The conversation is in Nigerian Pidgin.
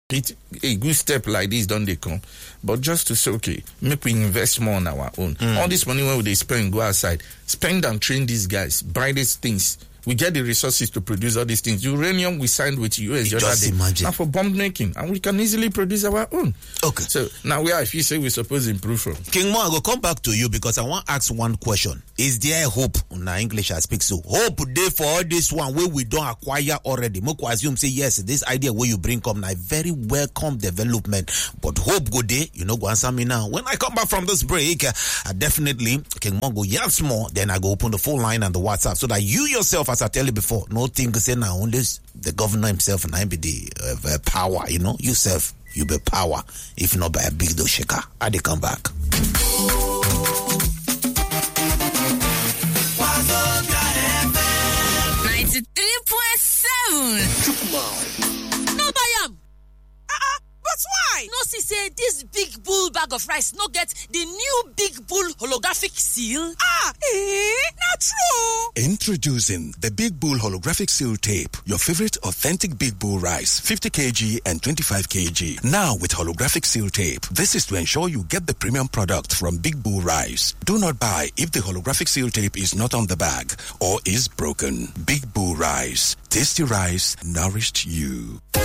A good step like this don't they come, but just to say, okay, make we invest more on our own. All this money when they spend, go outside, spend and train these guys, buy these things. We get the resources to produce all these things. Uranium we signed with US the other day. Now for bomb making, and we can easily produce our own. Okay. So now if you say we're supposed to improve from. King Mo, I will come back to you because I want to ask one question. Is there hope? Now English I speak so. Hope there for all this one where we don't acquire already. Moko assume say yes, this idea where you bring come now very welcome development. But hope go there, go answer me now. When I come back from this break, I definitely King Mo go yells more. Then I go open the phone line and the WhatsApp so that you yourself, as I tell you before, no thing to say now only the governor himself and I be the power, yourself, you be power, if not by a big do shaker. I they come back. 93.7. No buy am. But why? No see say this big bull bag of rice no get the new big bull holographic seal. Not true. Introducing the Big Bull holographic seal tape, your favorite authentic Big Bull rice, 50 kg and 25 kg. Now with holographic seal tape. This is to ensure you get the premium product from Big Bull rice. Do not buy if the holographic seal tape is not on the bag or is broken. Big Bull rice. Tasty rice nourished you.